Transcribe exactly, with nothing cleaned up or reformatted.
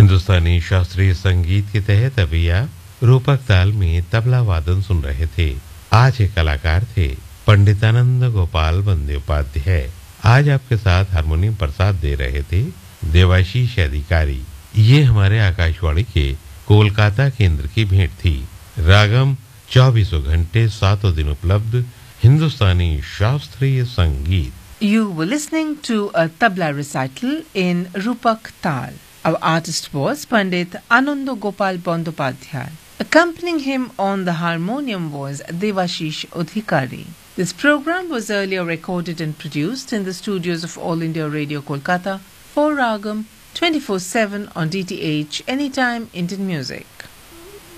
हिंदुस्तानी शास्त्रीय संगीत के तहत अभी आप रूपक ताल में तबला वादन सुन रहे थे। आज के कलाकार थे पंडितानंद गोपाल बंदोपाध्याय। आज आपके साथ हारमोनियम प्रसाद दे रहे थे देवाशीष अधिकारी। ये हमारे आकाशवाणी के कोलकाता केंद्र की भेंट थी। रागम चौबीसों घंटे सातों दिन उपलब्ध हिंदुस्तानी शास्त्रीय संगीत। You were listening to a tabla recital in Rupak Tal. Our artist was Pandit Ananda Gopal Bandyopadhyay. Accompanying him on the harmonium was Devashish Adhikari. This program was earlier recorded and produced in the studios of All India Radio Kolkata for Ragam twenty-four seven on D T H Anytime Indian Music.